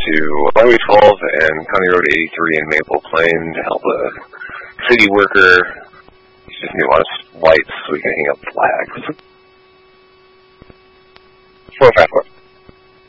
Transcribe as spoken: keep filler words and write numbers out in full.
to Highway twelve and County Road eighty-three in Maple Plain to help a city worker. He just need a lot of lights so we can hang up flags. four five four.